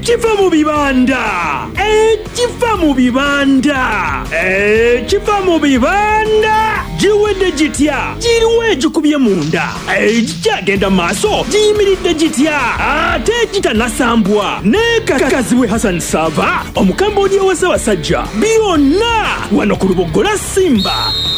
ekiva mu bibanda giwedde gitya giriwo egikubye munda egikyagenda maaso giyimiridde gitya ate gitanasambwa nekakazibwe Hassan Sava omukambwe wa Ssaabasajja byonna wano ku Lubogola Simba